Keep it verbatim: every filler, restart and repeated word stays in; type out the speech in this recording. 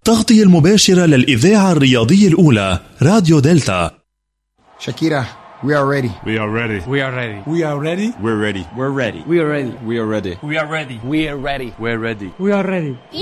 تغطية المباشرة للإذاعة الرياضية الأولى راديو دلتا. Shakira, we are ready. We are ready. We are ready. We are ready. We're ready. We're ready. We are ready. We are ready. We are ready. We are ready. We're ready. We are ready. We are ready.